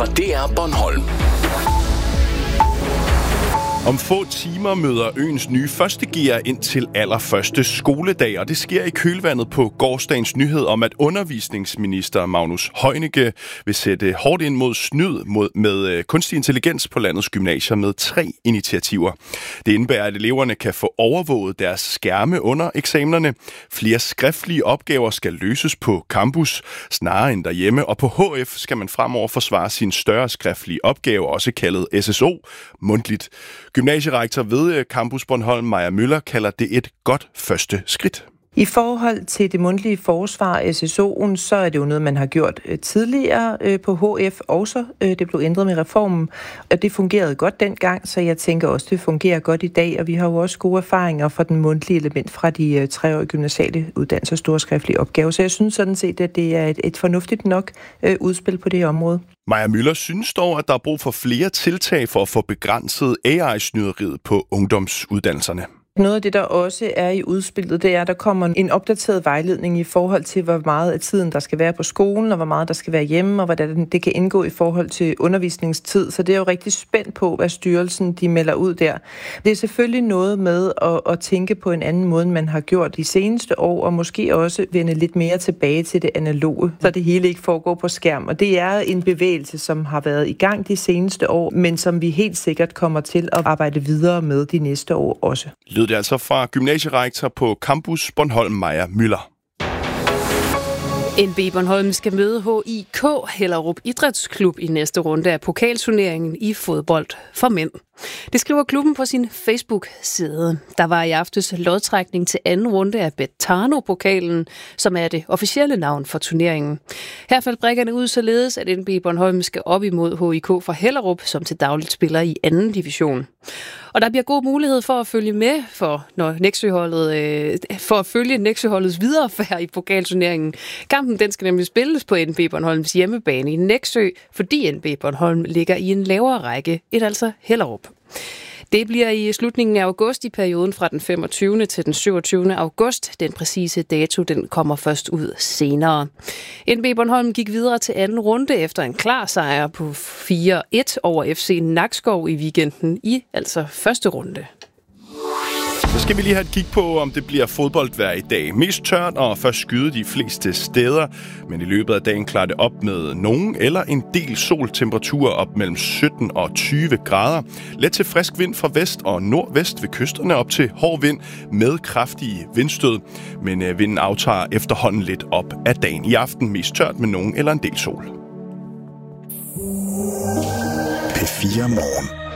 fra DR Bornholm. Om få timer møder øens nye førstegear ind til allerførste skoledag, og det sker i kølvandet på gårsdagens nyhed om, at undervisningsminister Magnus Heunicke vil sætte hårdt ind mod snyd med kunstig intelligens på landets gymnasier med 3 initiativer. Det indebærer, at eleverne kan få overvåget deres skærme under eksamenerne. Flere skriftlige opgaver skal løses på campus snarere end derhjemme, og på HF skal man fremover forsvare sine større skriftlige opgaver, også kaldet SSO, mundtligt. Gymnasierektor ved Campus Bornholm, Maja Møller, kalder det et godt første skridt. I forhold til det mundtlige forsvar af SSO'en, så er det jo noget, man har gjort tidligere på HF også. Det blev ændret med reformen, og det fungerede godt dengang, så jeg tænker også, det fungerer godt i dag. Og vi har jo også gode erfaringer fra den mundtlige element fra de 3-årige gymnasiale uddannelser, store skriftlige opgaver. Så jeg synes sådan set, at det er et fornuftigt nok udspil på det her område. Maja Møller synes dog, at der er brug for flere tiltag for at få begrænset AI-snyderiet på ungdomsuddannelserne. Noget af det, der også er i udspillet, det er, at der kommer en opdateret vejledning i forhold til, hvor meget af tiden, der skal være på skolen, og hvor meget der skal være hjemme, og hvordan det kan indgå i forhold til undervisningstid. Så det er jo rigtig spændt på, hvad styrelsen de melder ud der. Det er selvfølgelig noget med at tænke på en anden måde, end man har gjort de seneste år, og måske også vende lidt mere tilbage til det analoge, så det hele ikke foregår på skærm. Og det er en bevægelse, som har været i gang de seneste år, men som vi helt sikkert kommer til at arbejde videre med de næste år også. Lød det altså fra gymnasierektor på Campus Bornholm, Maja Møller. NB Bornholm skal møde HIK Hellerup Idrætsklub i næste runde af pokalturneringen i fodbold for mænd. Det skriver klubben på sin Facebook-side. Der var i aftes lodtrækning til anden runde af Betano-pokalen, som er det officielle navn for turneringen. Her faldt brikkerne ud således, at NB Bornholm skal op imod HIK fra Hellerup, som til dagligt spiller i anden division. Og der bliver god mulighed for at følge med for at følge Nexøholdets viderefærd i pokalturneringen. Kampen den skal nemlig spilles på NB Bornholms hjemmebane i Nexø, fordi NB Bornholm ligger i en lavere række end altså Hellerup. Det bliver i slutningen af august i perioden fra den 25. til den 27. august. Den præcise dato den kommer først ud senere. NB Bornholm gik videre til anden runde efter en klar sejr på 4-1 over FC Nakskov i weekenden i altså første runde. Så skal vi lige have et kig på, om det bliver fodboldvejr i dag. Mest tørt og først skyde de fleste steder, men i løbet af dagen klarer det op med nogen eller en del soltemperaturer op mellem 17 og 20 grader. Let til frisk vind fra vest og nordvest ved kysterne op til hård vind med kraftige vindstød. Men vinden aftager efterhånden lidt op af dagen. I aften mest tørt med nogen eller en del sol. P4 Morgen.